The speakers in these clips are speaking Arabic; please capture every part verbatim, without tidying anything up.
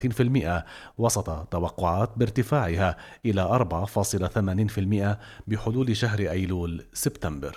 بالمئة وسط توقعات بارتفاعها إلى أربعة فاصلة ثمانين بالمئة بحلول شهر أيلول سبتمبر.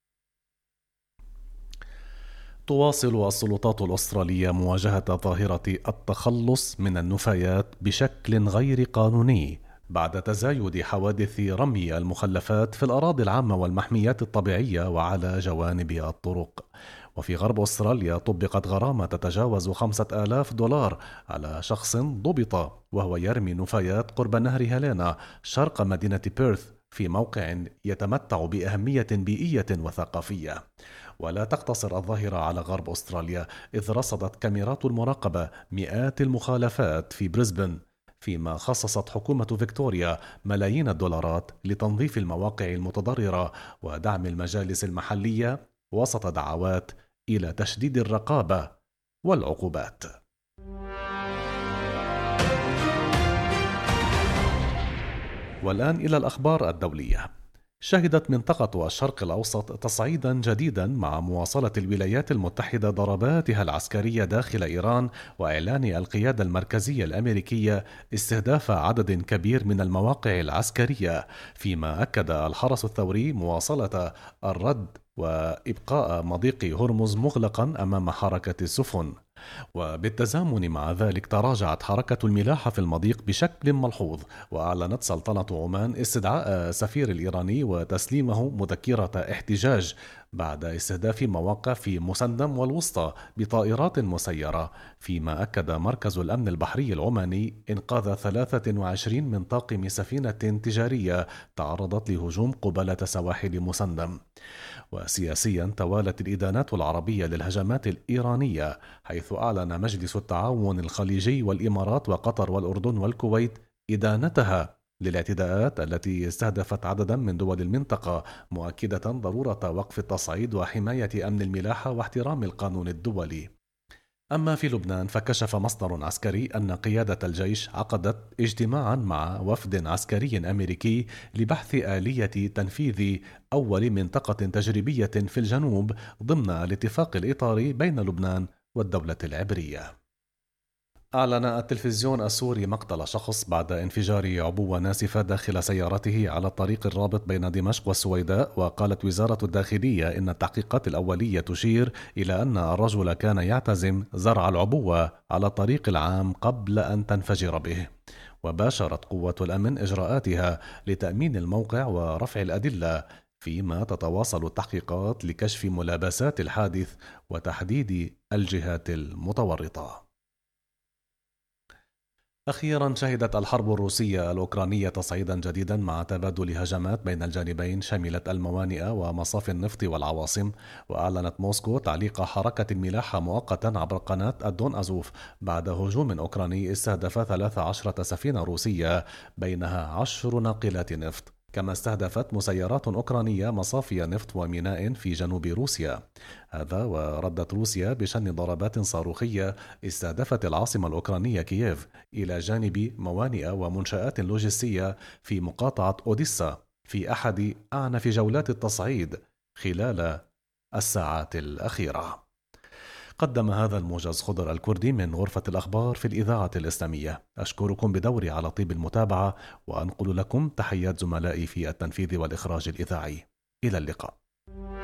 تواصل السلطات الأسترالية مواجهة ظاهرة التخلص من النفايات بشكل غير قانوني بعد تزايد حوادث رمي المخلفات في الأراضي العامة والمحميات الطبيعية وعلى جوانب الطرق. وفي غرب أستراليا طبقت غرامة تتجاوز خمسة آلاف دولار على شخص ضبط وهو يرمي نفايات قرب نهر هيلينا شرق مدينة بيرث في موقع يتمتع بأهمية بيئية وثقافية. ولا تقتصر الظاهرة على غرب أستراليا، إذ رصدت كاميرات المراقبة مئات المخالفات في بريسبن، فيما خصصت حكومة فيكتوريا ملايين الدولارات لتنظيف المواقع المتضررة ودعم المجالس المحلية وسط دعوات إلى تشديد الرقابة والعقوبات. والآن إلى الأخبار الدولية. شهدت منطقة الشرق الأوسط تصعيدا جديدا مع مواصلة الولايات المتحدة ضرباتها العسكرية داخل إيران وإعلان القيادة المركزية الأمريكية استهداف عدد كبير من المواقع العسكرية، فيما أكد الحرس الثوري مواصلة الرد وإبقاء مضيق هرمز مغلقا أمام حركة السفن. وبالتزامن مع ذلك تراجعت حركة الملاحة في المضيق بشكل ملحوظ، وأعلنت سلطنة عمان استدعاء سفير الإيراني وتسليمه مذكرة احتجاج بعد استهداف مواقع في مسندم والوسطى بطائرات مسيرة. فيما أكد مركز الأمن البحري العماني إنقاذ ثلاثة وعشرين من طاقم سفينة تجارية تعرضت لهجوم قبالة سواحل مسندم. وسياسيا توالت الإدانات العربية للهجمات الإيرانية، حيث أعلن مجلس التعاون الخليجي والإمارات وقطر والأردن والكويت إدانتها للاعتداءات التي استهدفت عددا من دول المنطقة، مؤكدة ضرورة وقف التصعيد وحماية أمن الملاحة واحترام القانون الدولي. أما في لبنان فكشف مصدر عسكري أن قيادة الجيش عقدت اجتماعا مع وفد عسكري أمريكي لبحث آلية تنفيذ أول منطقة تجريبية في الجنوب ضمن الاتفاق الإطاري بين لبنان والدولة العبرية. أعلن التلفزيون السوري مقتل شخص بعد انفجار عبوة ناسفة داخل سيارته على الطريق الرابط بين دمشق والسويداء. وقالت وزارة الداخلية إن التحقيقات الأولية تشير إلى أن الرجل كان يعتزم زرع العبوة على الطريق العام قبل أن تنفجر به. وباشرت قوة الأمن إجراءاتها لتأمين الموقع ورفع الأدلة، فيما تتواصل التحقيقات لكشف ملابسات الحادث وتحديد الجهات المتورطة. أخيرا شهدت الحرب الروسية الأوكرانية تصعيدا جديدا مع تبادل هجمات بين الجانبين شملت الموانئ ومصافي النفط والعواصم. وأعلنت موسكو تعليق حركة الملاحة مؤقتا عبر قناة الدون أزوف بعد هجوم أوكراني استهدف ثلاث عشرة سفينة روسية بينها عشر ناقلات نفط، كما استهدفت مسيرات أوكرانية مصافي نفط وميناء في جنوب روسيا. هذا وردت روسيا بشن ضربات صاروخية استهدفت العاصمة الأوكرانية كييف إلى جانب موانئ ومنشآت لوجستية في مقاطعة أوديسا في أحد أعنف جولات التصعيد خلال الساعات الأخيرة. قدم هذا الموجز خضر الكردي من غرفة الأخبار في الإذاعة الإسلامية. أشكركم بدوري على طيب المتابعة، وأنقل لكم تحيات زملائي في التنفيذ والإخراج الإذاعي. إلى اللقاء.